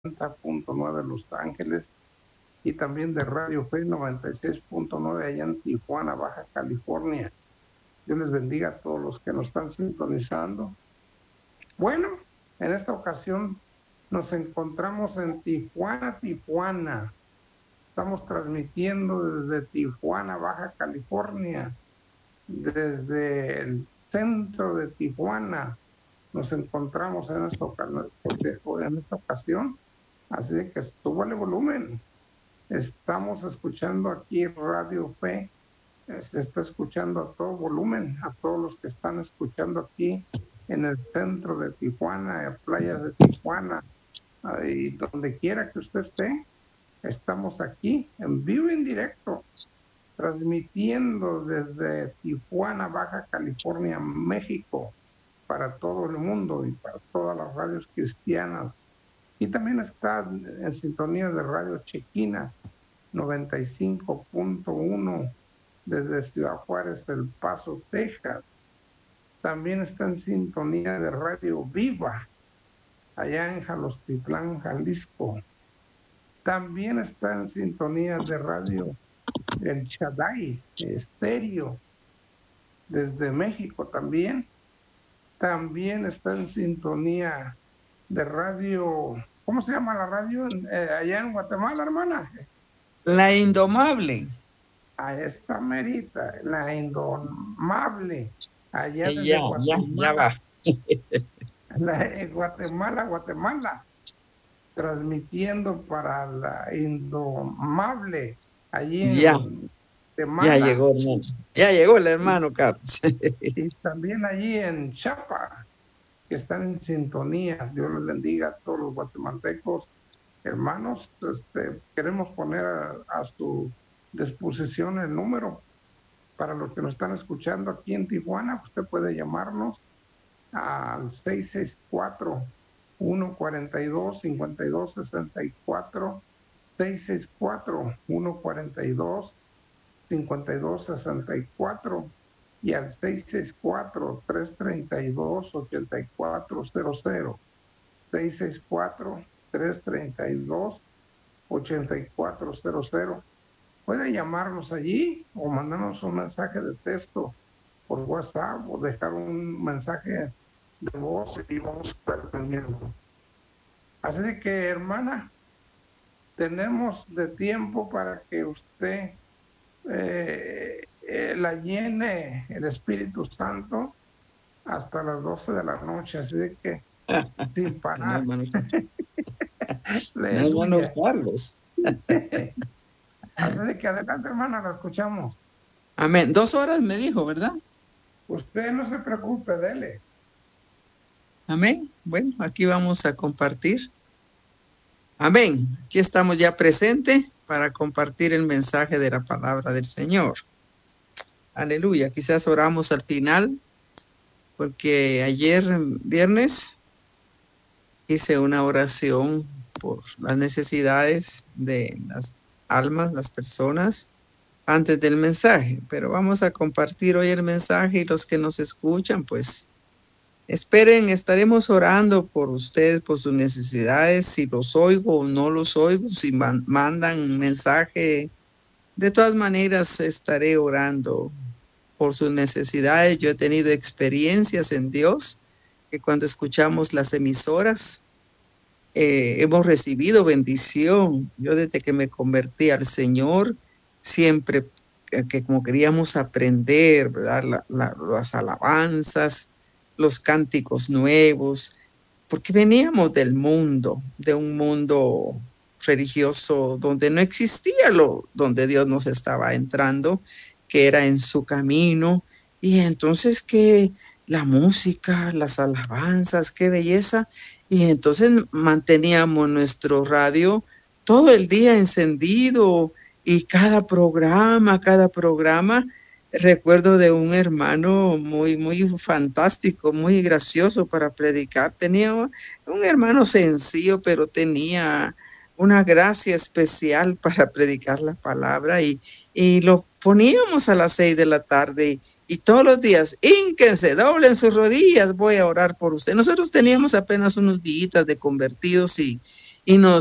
90.9 Los Ángeles y también de Radio Fe 96.9 allá en Tijuana, Baja California. Dios les bendiga a todos los que nos están sintonizando. Bueno, en esta ocasión nos encontramos en Tijuana. Estamos transmitiendo desde Tijuana, Baja California, desde el centro de Tijuana. Nos encontramos en esta ocasión, así que súbale volumen. Estamos escuchando aquí Radio Fe, se está escuchando a todo volumen, a todos los que están escuchando aquí en el centro de Tijuana, en playas de Tijuana, y donde quiera que usted esté, estamos aquí en vivo y en directo, transmitiendo desde Tijuana, Baja California, México, para todo el mundo y para todas las radios cristianas. Y también está en sintonía de Radio Chequina 95.1 desde Ciudad Juárez, El Paso, Texas. También está en sintonía de Radio Viva allá en Jalostitlán, Jalisco. También está en sintonía de Radio El Shaddai Estéreo desde México también. También está en sintonía de radio, ¿cómo se llama la radio allá en Guatemala, hermana? La Indomable. A esa merita, La Indomable, allá desde Ya Guatemala. va. Guatemala, transmitiendo para La Indomable, allí en Guatemala. Ya llegó, hermano. Ya llegó el hermano Carlos. Y también allí en Chiapas, que están en sintonía. Dios les bendiga a todos los guatemaltecos, hermanos. Queremos poner a su disposición el número para los que nos están escuchando aquí en Tijuana. Usted puede llamarnos al 664-142-5264, 664-142-5264 y al 664-332-8400, 664-332-8400. Puede llamarnos allí o mandarnos un mensaje de texto por WhatsApp o dejar un mensaje de voz y vamos a estar atendiendo. Así que, hermana, tenemos de tiempo para que usted la llene el Espíritu Santo hasta las 12 de la noche, así que sin parar. Hermano Carlos. Así que adelante, hermana, la escuchamos. Amén. 2 horas me dijo, ¿verdad? Usted no se preocupe, dele. Amén. Bueno, aquí vamos a compartir. Amén. Aquí estamos ya presentes para compartir el mensaje de la palabra del Señor. Aleluya. Quizás oramos al final, porque ayer, viernes, hice una oración por las necesidades de las almas, las personas, antes del mensaje. Pero vamos a compartir hoy el mensaje y los que nos escuchan, pues, esperen, estaremos orando por ustedes, por sus necesidades, si los oigo o no los oigo, si mandan un mensaje. De todas maneras, estaré orando por sus necesidades. Yo he tenido experiencias en Dios, que cuando escuchamos las emisoras, hemos recibido bendición. Yo desde que me convertí al Señor, siempre que como queríamos aprender, ¿verdad? Las alabanzas, los cánticos nuevos, porque veníamos del mundo, de un mundo religioso donde no existía donde Dios nos estaba entrando, que era en su camino, y entonces que la música, las alabanzas, qué belleza, y entonces manteníamos nuestro radio todo el día encendido, y cada programa, recuerdo de un hermano muy fantástico, muy gracioso para predicar. Tenía un hermano sencillo, pero tenía una gracia especial para predicar la palabra, y lo poníamos a las 6 de la tarde, y todos los días, hínquense, doblen sus rodillas, voy a orar por usted. Nosotros teníamos apenas unos días de convertidos, y y nos